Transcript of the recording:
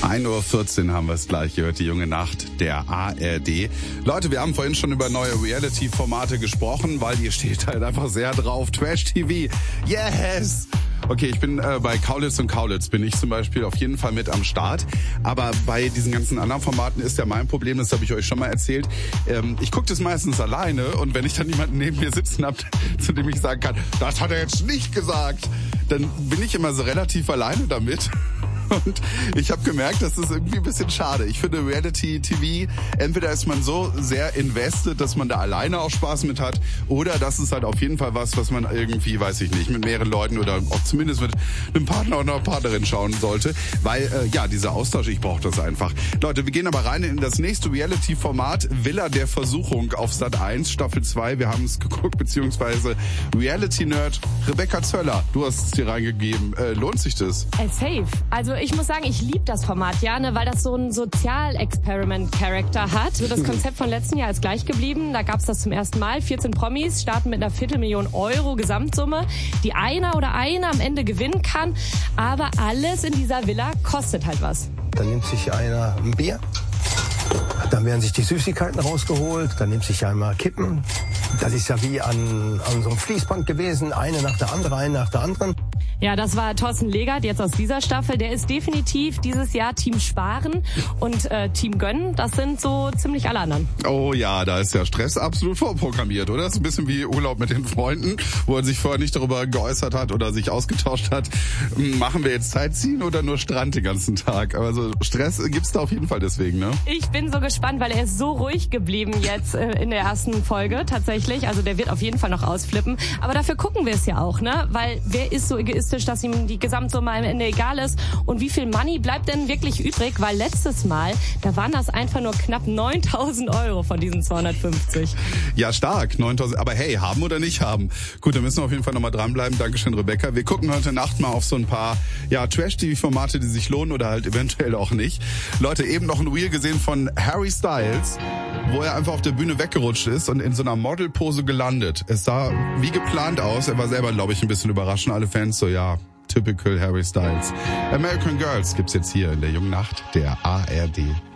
1:14 Uhr haben wir es gleich gehört, die junge Nacht der ARD. Leute, wir haben vorhin schon über neue Reality-Formate gesprochen, weil ihr steht halt einfach sehr drauf. Trash-TV, yes! Okay, ich bin bei Kaulitz und Kaulitz bin ich zum Beispiel auf jeden Fall mit am Start. Aber bei diesen ganzen anderen Formaten ist ja mein Problem, das habe ich euch schon mal erzählt. Ich gucke das meistens alleine und wenn ich dann jemanden neben mir sitzen habe, zu dem ich sagen kann, das hat er jetzt nicht gesagt, dann bin ich immer so relativ alleine damit. Und ich habe gemerkt, das ist irgendwie ein bisschen schade. Ich finde Reality-TV, entweder ist man so sehr invested, dass man da alleine auch Spaß mit hat, oder das ist halt auf jeden Fall was man irgendwie, weiß ich nicht, mit mehreren Leuten oder auch zumindest mit einem Partner oder einer Partnerin schauen sollte. Weil, dieser Austausch, ich brauche das einfach. Leute, wir gehen aber rein in das nächste Reality-Format, Villa der Versuchung auf Sat.1, Staffel 2. Wir haben es geguckt, beziehungsweise Reality-Nerd Rebecca Zöller, du hast es hier reingegeben. Lohnt sich das? Safe. Also ich muss sagen, ich liebe das Format, ja, ne, weil das so einen Sozialexperiment-Charakter hat. So das Konzept von letzten Jahr ist gleich geblieben. Da gab es das zum ersten Mal. 14 Promis starten mit einer 250.000 Euro Gesamtsumme, die einer oder eine am Ende gewinnen kann. Aber alles in dieser Villa kostet halt was. Dann nimmt sich einer ein Bier. Dann werden sich die Süßigkeiten rausgeholt. Dann nimmt sich einmal Kippen. Das ist ja wie an so einem Fließband gewesen. Eine nach der anderen. Ja, das war Thorsten Legert, jetzt aus dieser Staffel. Der ist definitiv dieses Jahr Team Sparen und Team Gönnen. Das sind so ziemlich alle anderen. Oh ja, da ist der Stress absolut vorprogrammiert, oder? Das ist ein bisschen wie Urlaub mit den Freunden, wo er sich vorher nicht darüber geäußert hat oder sich ausgetauscht hat. Machen wir jetzt Sightseeing oder nur Strand den ganzen Tag? Also Stress gibt's da auf jeden Fall deswegen, ne? Ich bin so gespannt, weil er ist so ruhig geblieben jetzt in der ersten Folge tatsächlich. Also der wird auf jeden Fall noch ausflippen. Aber dafür gucken wir es ja auch, ne? Weil wer ist so egoistisch, dass ihm die Gesamtsumme am Ende egal ist? Und wie viel Money bleibt denn wirklich übrig? Weil letztes Mal, da waren das einfach nur knapp 9.000 Euro von diesen 250. Ja, stark. 9.000. Aber hey, haben oder nicht haben? Gut, da müssen wir auf jeden Fall nochmal dranbleiben. Dankeschön, Rebecca. Wir gucken heute Nacht mal auf so ein paar Trash-TV-Formate, die sich lohnen oder halt eventuell auch nicht. Leute, eben noch ein Reel gesehen von Harry Styles, wo er einfach auf der Bühne weggerutscht ist und in so einer Modelpose gelandet. Es sah wie geplant aus. Er war selber, glaube ich, ein bisschen überraschend. Alle Fans so, ja, typical Harry Styles. American Girls gibt's jetzt hier in der jungen Nacht der ARD.